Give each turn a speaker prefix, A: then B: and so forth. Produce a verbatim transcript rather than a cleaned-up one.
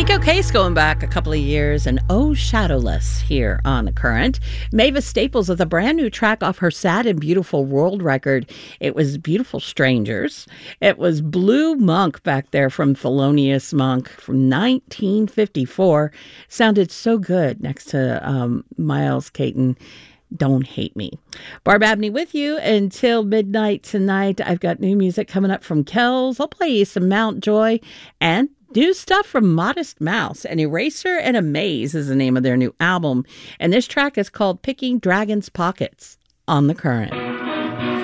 A: Sneako Case going back a couple of years, and Oh Shadowless here on The Current. Mavis Staples with a brand new track off her Sad and Beautiful World record. It was Beautiful Strangers. It was Blue Monk back there from Thelonious Monk from nineteen fifty-four. Sounded so good next to um, Miles Caton. Don't Hate Me. Barb Abney with you until midnight tonight. I've got new music coming up from Kells. I'll play you some Mount Joy and new stuff from Modest Mouse. An Eraser and a Maze is the name of their new album. And this track is called Picking Dragon's Pockets on The Current.